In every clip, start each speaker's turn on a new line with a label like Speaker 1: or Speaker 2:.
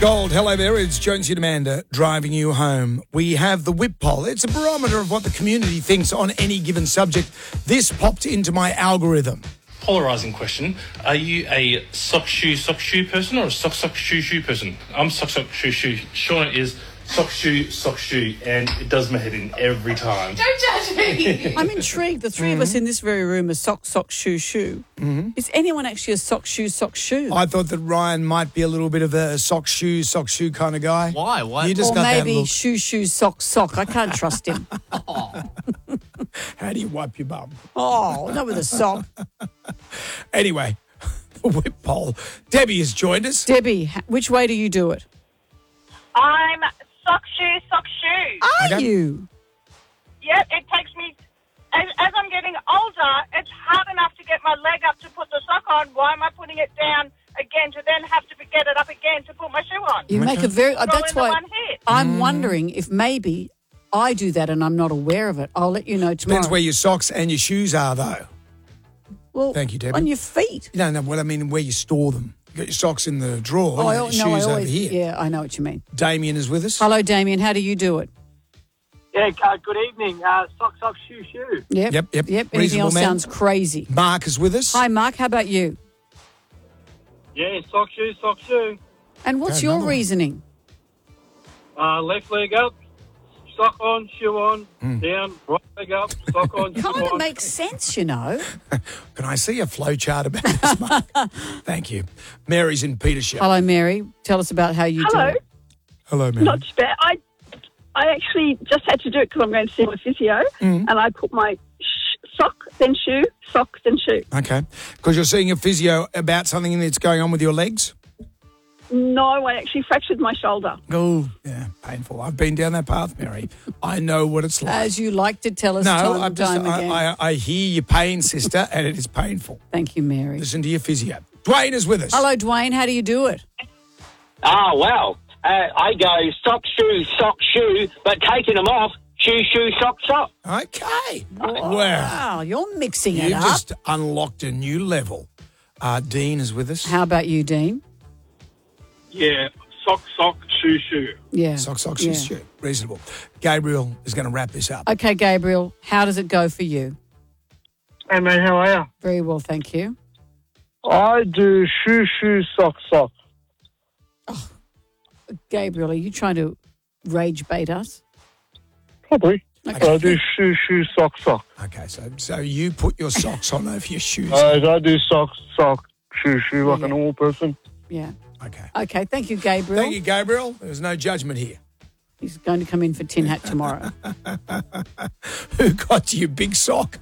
Speaker 1: Gold, hello there. It's Jonesy and Amanda driving you home. We have the whip poll. It's a barometer of what the community thinks on any given subject. This popped into my algorithm.
Speaker 2: Polarising question. Are you a sock shoe person or a sock shoe person? I'm sock shoe. Shauna is sock shoe, and it does my head in every time.
Speaker 3: Don't judge me.
Speaker 4: I'm intrigued. The three of us in this very room are sock, shoe. Mm-hmm. Is anyone actually a sock, shoe?
Speaker 1: I thought that Ryan might be a little bit of a sock, shoe kind of guy.
Speaker 5: Why?
Speaker 1: You just
Speaker 4: or
Speaker 1: got
Speaker 4: maybe
Speaker 1: that look.
Speaker 4: shoe, sock. I can't trust him.
Speaker 1: How do you wipe your bum?
Speaker 4: Oh, not with a sock.
Speaker 1: Anyway, the whip poll. Debbie has joined us.
Speaker 4: Debbie, which way do you do it?
Speaker 6: I'm sock shoe.
Speaker 4: Are
Speaker 1: Okay.
Speaker 4: you?
Speaker 6: Yep, it takes me, as I'm getting older, it's hard enough to get my leg up to put the sock on. Why am I putting it down again to then have to get it up again to put my shoe on?
Speaker 4: You make a very...
Speaker 6: Throw
Speaker 4: that's
Speaker 6: in the
Speaker 4: why
Speaker 6: one hit.
Speaker 4: I'm wondering if maybe I do that and I'm not aware of it. I'll let you know tomorrow.
Speaker 1: Depends where your socks and your shoes are, though.
Speaker 4: Well,
Speaker 1: Thank you, Debbie.
Speaker 4: on your feet.
Speaker 1: No, what I mean, where you store them. You got your socks in the drawer,
Speaker 4: Oh,
Speaker 1: your shoes over here.
Speaker 4: Yeah, I know what you mean.
Speaker 1: Damien is with us.
Speaker 4: Hello, Damien. How do you do it?
Speaker 7: Yeah, good evening. Sock, shoe.
Speaker 4: Yep. Anything
Speaker 1: Reasonable
Speaker 4: else
Speaker 1: man.
Speaker 4: sounds crazy.
Speaker 1: Mark is with us.
Speaker 4: Hi, Mark. How about you?
Speaker 7: Yeah, sock, shoe.
Speaker 4: And what's
Speaker 1: Okay,
Speaker 4: your
Speaker 1: another one.
Speaker 4: reasoning?
Speaker 7: Left leg up, sock on, shoe on, down, right leg up, sock on, shoe
Speaker 4: Kind of
Speaker 7: on.
Speaker 4: makes sense, you know.
Speaker 1: Can I see a flow chart about this, Mark? Thank you. Mary's in Petersham.
Speaker 4: Hello, Mary. Tell us about how you do
Speaker 8: Hello.
Speaker 4: it.
Speaker 1: Hello, Mary.
Speaker 8: Not too bad. I actually just had to do it because I'm going to see my physio, and I put my sock, then shoe, sock, then shoe.
Speaker 1: Okay. Because you're seeing a physio about something that's going on with your legs?
Speaker 8: No, I actually fractured my shoulder.
Speaker 1: Oh, yeah, painful. I've been down that path, Mary. I know what it's like.
Speaker 4: As you like to tell us
Speaker 1: No,
Speaker 4: time
Speaker 1: I'm
Speaker 4: and
Speaker 1: just,
Speaker 4: time again.
Speaker 1: I hear your pain, sister, and it is painful.
Speaker 4: Thank you, Mary.
Speaker 1: Listen to your physio. Dwayne is with us.
Speaker 4: Hello, Dwayne. How do you do it?
Speaker 9: Oh, well, I go sock, shoe, but taking them off, shoe, sock.
Speaker 1: Okay. Wow.
Speaker 4: Wow, you're mixing it
Speaker 1: You've
Speaker 4: up.
Speaker 1: just unlocked a new level. Dean is with us.
Speaker 4: How about you, Dean?
Speaker 7: Yeah, sock, shoe.
Speaker 4: Yeah.
Speaker 1: Sock,
Speaker 4: Yeah.
Speaker 1: shoe. Reasonable. Gabriel is going to wrap this up.
Speaker 4: Okay, Gabriel, how does it go for you?
Speaker 7: Hey, mate, how are you?
Speaker 4: Very well, thank you.
Speaker 7: I do shoe, sock.
Speaker 4: Gabriel, are you trying to rage bait us?
Speaker 7: Probably.
Speaker 4: Okay.
Speaker 7: I do shoe, sock.
Speaker 1: Okay, so you put your socks on over your shoes.
Speaker 7: I do sock, shoe like
Speaker 4: Yeah.
Speaker 7: a normal person.
Speaker 4: Yeah.
Speaker 1: Okay.
Speaker 4: Okay, thank you, Gabriel.
Speaker 1: Thank you, Gabriel. There's no judgment here.
Speaker 4: He's going to come in for Tin Hat tomorrow.
Speaker 1: Who got you, big sock?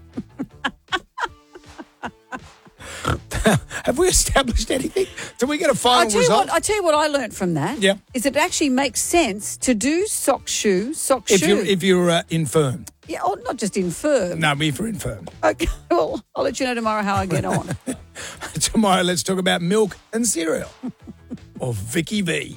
Speaker 1: Have we established anything? Did we get a final result?
Speaker 4: I tell you what I learnt from that.
Speaker 1: Yeah.
Speaker 4: Is it actually makes sense to do sock shoe.
Speaker 1: If you're infirm.
Speaker 4: Yeah, or not just infirm.
Speaker 1: No, me for infirm.
Speaker 4: Okay, well, I'll let you know tomorrow how I get on.
Speaker 1: Tomorrow, let's talk about milk and cereal. Or Vicky V.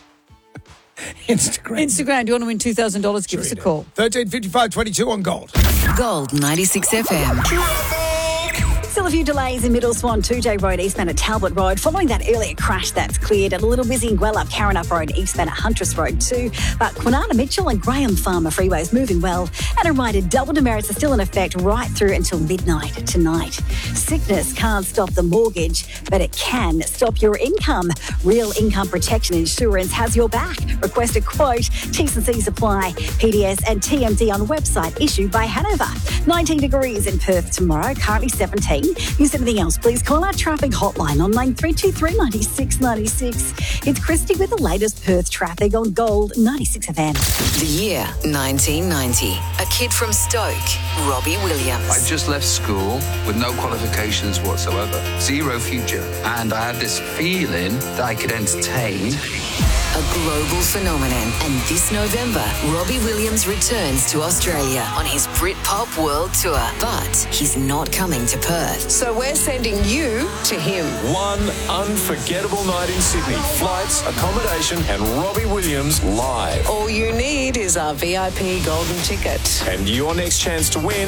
Speaker 4: Instagram, do you want to win $2,000? Give us a call.
Speaker 1: 135522 on Gold.
Speaker 10: Gold 96 FM.
Speaker 3: Still a few delays in Middle Swan, 2J Road, eastbound at Talbot Road. Following that earlier crash, that's cleared. And a little busy in Gwelup, Karrinyup Road, eastbound at Huntress Road too. But Kwinana Mitchell and Graham Farmer freeways moving well. And a reminder, double demerits are still in effect right through until midnight tonight. Sickness can't stop the mortgage, but it can stop your income. Real Income Protection Insurance has your back. Request a quote. T's and C's apply. PDS and TMD on website issued by Hanover. 19 degrees in Perth tomorrow, currently 17. News anything else, please call our traffic hotline on 9323 96 96. It's Christy with the latest Perth traffic on Gold 96 FM.
Speaker 10: The year 1990. A kid from Stoke, Robbie Williams.
Speaker 11: I just left school with no qualifications whatsoever, zero future, and I had this feeling that I could entertain.
Speaker 10: A global phenomenon. And this November, Robbie Williams returns to Australia on his Britpop World Tour. But he's not coming to Perth. So we're sending you to him.
Speaker 12: One unforgettable night in Sydney. Flights, accommodation, and Robbie Williams live.
Speaker 10: All you need is our VIP golden ticket.
Speaker 12: And your next chance to win